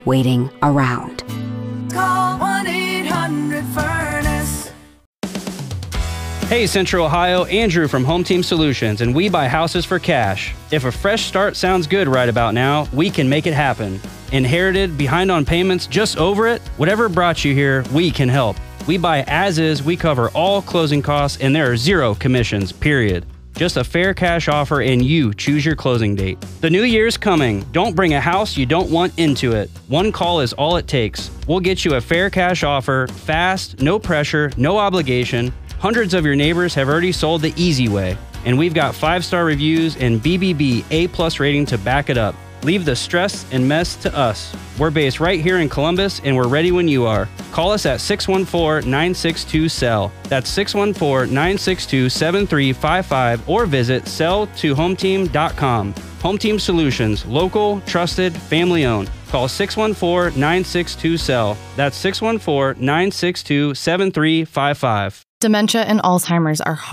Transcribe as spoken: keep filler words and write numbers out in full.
waiting around. Call one eight hundred furnace. Hey Central Ohio, Andrew from Home Team Solutions, and we buy houses for cash. If a fresh start sounds good right about now, we can make it happen. Inherited, behind on payments, just over it? Whatever brought you here, we can help. We buy as is, we cover all closing costs, and there are zero commissions, period. Just a fair cash offer and you choose your closing date. The new year's coming. Don't bring a house you don't want into it. One call is all it takes. We'll get you a fair cash offer, fast, no pressure, no obligation. Hundreds of your neighbors have already sold the easy way, and we've got five-star reviews and B B B A plus rating to back it up. Leave the stress and mess to us. We're based right here in Columbus, and we're ready when you are. Call us at six one four, nine six two, S E L L. That's six one four, nine six two, seven three five five, or visit sell to home team dot com. Home Team Solutions, local, trusted, family owned. Call six one four, nine six two, S E L L. That's six one four, nine six two, seven three five five. Dementia and Alzheimer's are hard.